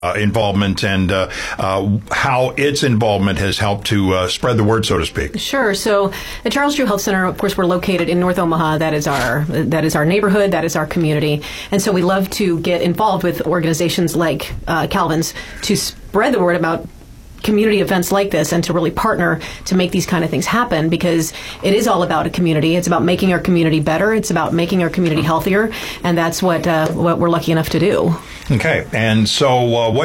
involvement and how its involvement has helped to spread the word, so to speak. Sure. So the Charles Drew Health Center, of course, we're located in North Omaha. That is our neighborhood. That is our community. And so we love to get involved with organizations like Calvin's to spread the word about community events like this and to really partner to make these kind of things happen, because it is all about a community. It's about making our community better. It's about making our community healthier, and that's what we're lucky enough to do. Okay, and so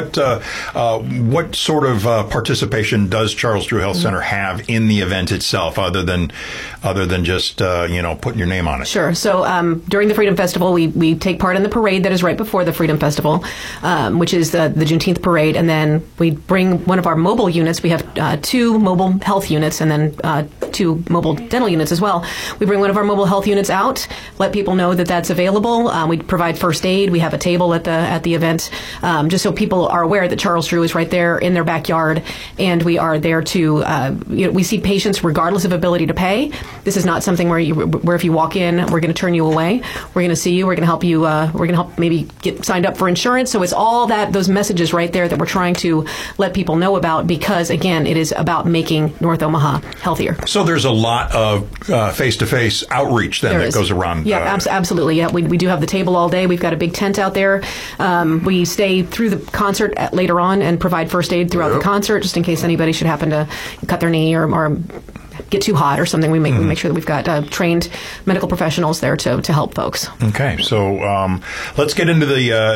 what sort of participation does Charles Drew Health Center have in the event itself, other than just putting your name on it? Sure. So during the Freedom Festival, we take part in the parade that is right before the Freedom Festival, which is the Juneteenth parade, and then we bring one of our mobile units. We have 2 mobile health units and then 2 mobile dental units as well. We bring one of our mobile health units out, let people know that that's available. We provide first aid. We have a table at the event, just so people are aware that Charles Drew is right there in their backyard, and we are there to we see patients regardless of ability to pay. This is not something where if you walk in, we're going to turn you away. We're going to see you. We're going to help you. We're going to help maybe get signed up for insurance. So it's all those messages right there that we're trying to let people know about, because again, it is about making North Omaha healthier. So there's a lot of face-to-face outreach then that goes around. Yeah, absolutely. Yeah, we do have the table all day. We've got a big tent out there. We stay through the concert later on and provide first aid throughout the concert, just in case anybody should happen to cut their knee or get too hot or something. We make sure that we've got trained medical professionals there to help folks. Okay, so let's get into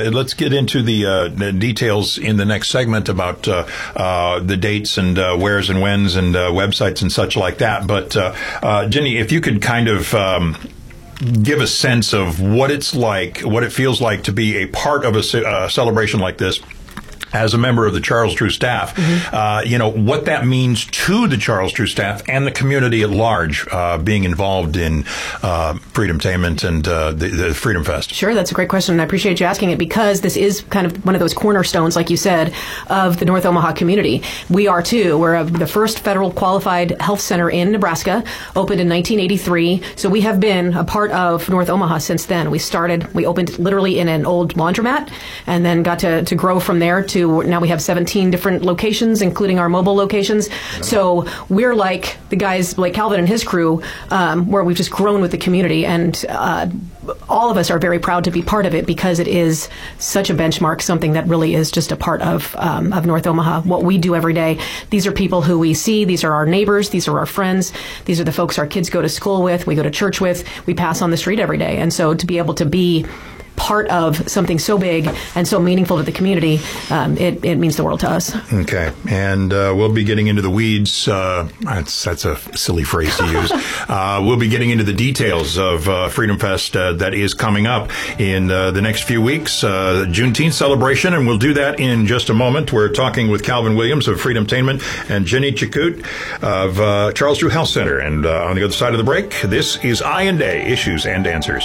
the details in the next segment about the dates and wheres and whens and websites and such like that. But Jenny, if you could kind of give a sense of what it feels like to be a part of a celebration like this as a member of the Charles Drew staff, what that means to the Charles Drew staff and the community at large, being involved in Freedomtainment and the Freedom Fest. Sure, that's a great question, and I appreciate you asking it, because this is kind of one of those cornerstones, like you said, of the North Omaha community. We are too. We're the first federal qualified health center in Nebraska, opened in 1983, so we have been a part of North Omaha since then. We opened literally in an old laundromat, and then got to grow from there to now we have 17 different locations, including our mobile locations. So we're like the guys like Calvin and his crew, where we've just grown with the community, and all of us are very proud to be part of it, because it is such a benchmark, something that really is just a part of North Omaha, what we do every day. These are people who we see. These are our neighbors. These are our friends. These are the folks our kids go to school with, we go to church with, we pass on the street every day. And so to be able to be part of something so big and so meaningful to the community, it means the world to us. Okay, and we'll be getting into the weeds. That's a silly phrase to use. We'll be getting into the details of Freedom Fest that is coming up in the next few weeks, Juneteenth celebration, and we'll do that in just a moment. We're talking with Calvin Williams of Freedomtainment and Jenny Chakut of Charles Drew Health Center. And on the other side of the break, this is I&A, Issues and Answers.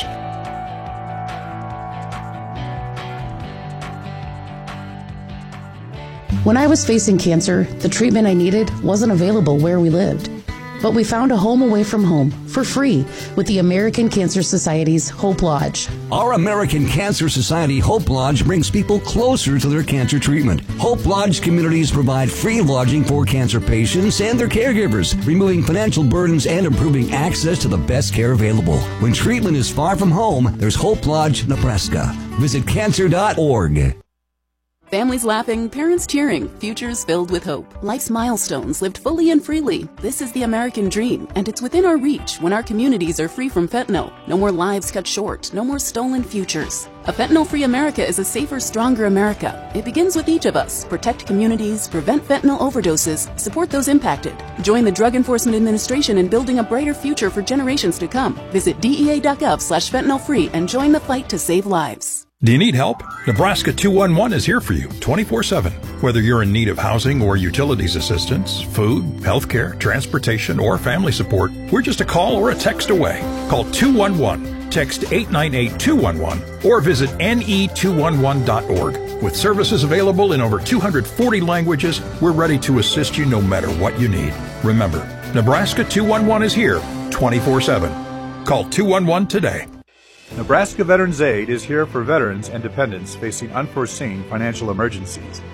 When I was facing cancer, the treatment I needed wasn't available where we lived. But we found a home away from home for free with the American Cancer Society's Hope Lodge. Our American Cancer Society Hope Lodge brings people closer to their cancer treatment. Hope Lodge communities provide free lodging for cancer patients and their caregivers, removing financial burdens and improving access to the best care available. When treatment is far from home, there's Hope Lodge, Nebraska. Visit cancer.org. Families laughing, parents cheering, futures filled with hope. Life's milestones lived fully and freely. This is the American dream, and it's within our reach when our communities are free from fentanyl. No more lives cut short, no more stolen futures. A fentanyl-free America is a safer, stronger America. It begins with each of us. Protect communities, prevent fentanyl overdoses, support those impacted. Join the Drug Enforcement Administration in building a brighter future for generations to come. Visit DEA.gov/fentanylfree and join the fight to save lives. Do you need help? Nebraska 211 is here for you 24/7. Whether you're in need of housing or utilities assistance, food, healthcare, transportation, or family support, we're just a call or a text away. Call 211, text 898-211, or visit ne211.org. With services available in over 240 languages, we're ready to assist you no matter what you need. Remember, Nebraska 211 is here 24/7. Call 211 today. Nebraska Veterans Aid is here for veterans and dependents facing unforeseen financial emergencies.